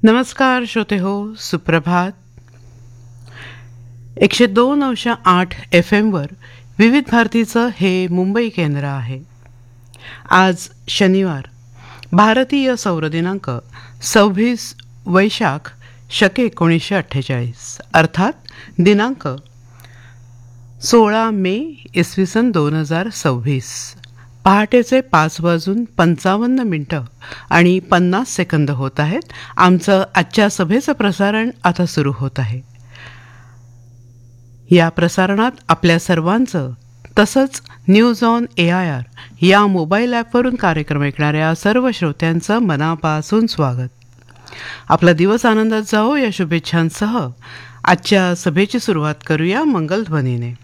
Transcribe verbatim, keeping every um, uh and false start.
नमस्कार श्रोते हो, सुप्रभात. एकशे दोन अंश आठ एफ एमवर विविध भारतीचं हे मुंबई केंद्र आहे. आज शनिवार, भारतीय सौर दिनांक सव्वीस वैशाख शके एकोणीसशे अठ्ठेचाळीस अर्थात दिनांक सोळा मे इसवी सन दोन हजार सव्वीस. पहाटेचे पाच वाजून पंचावन्न मिनटं आणि पन्नास सेकंद होत आहेत. आमचं आजच्या सभेचं प्रसारण आता सुरू होत आहे. या प्रसारणात आपल्या सर्वांचं तसंच news on A I R या मोबाईल ॲपवरून कार्यक्रम ऐकणाऱ्या सर्व श्रोत्यांचं मनापासून स्वागत. आपला दिवस आनंदात जावो या शुभेच्छांसह आजच्या सभेची सुरुवात करूया मंगलध्वनीने.